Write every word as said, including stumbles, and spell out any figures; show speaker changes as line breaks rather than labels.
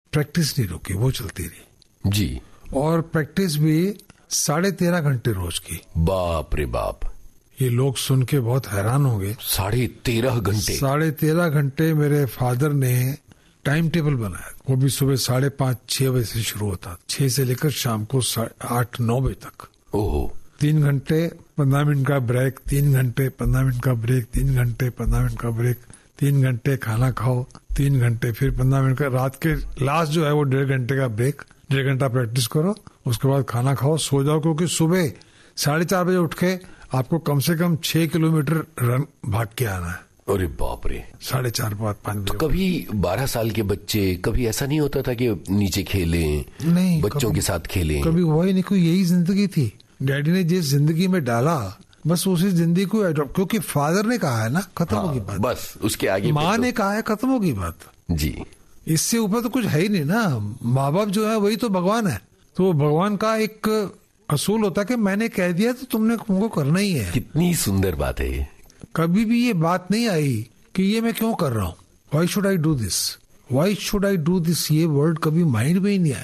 Practice नहीं रुकी, वो चलती रही
जी।
और प्रैक्टिस भी साढ़े तेरह घंटे रोज की।
बाप रे बाप,
ये लोग सुन के बहुत हैरान होंगे।
साढ़े तेरह घंटे
साढ़े तेरह घंटे मेरे फादर ने टाइम टेबल बनाया, वो भी सुबह साढ़े पाँच छह बजे से शुरू होता, छह से लेकर शाम को आठ नौ बजे तक।
ओहो।
तीन घंटे पंद्रह मिनट का ब्रेक, तीन घंटे पंद्रह मिनट का ब्रेक, तीन घंटे पंद्रह मिनट का ब्रेक, तीन घंटे खाना खाओ, तीन घंटे फिर पंद्रह मिनट का, रात के लास्ट जो है वो डेढ़ घंटे का ब्रेक, डेढ़ घंटा प्रैक्टिस करो, उसके बाद खाना खाओ, सो जाओ, क्योंकि सुबह साढ़े चार बजे उठ के आपको कम से कम छह किलोमीटर रन भाग के आना है।
अरे बाप रे,
साढ़े चार पाँच पाँच बजे।
तो कभी बारह साल के बच्चे, कभी ऐसा नहीं होता था कि नीचे खेलें,
नहीं,
बच्चों के साथ खेलें?
कभी हुआ ही नहीं, कोई यही जिंदगी थी। डैडी ने जिस जिंदगी में डाला बस उसी जिंदगी को एडॉप्ट, क्योंकि फादर ने कहा है ना, खत्म
हाँ,
होगी बात,
बस उसके आगे
माँ
तो...
ने कहा है, खत्म होगी बात
जी।
इससे ऊपर तो कुछ है ही नहीं ना। माँ बाप जो है वही तो भगवान है, तो भगवान का एक असूल होता है कि मैंने कह दिया तो तुमने तुमको करना ही है।
कितनी सुंदर बात है ये।
कभी भी ये बात नहीं आई कि ये मैं क्यों कर रहा हूँ, why should I do this, why should I do this, ये वर्ड कभी माइंड में ही नहीं आया।